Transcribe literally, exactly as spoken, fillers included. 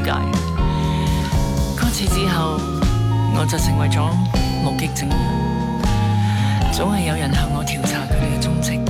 解。嗰次之後，我就成為咗目擊證人，總係有人向我調查佢哋嘅蹤跡。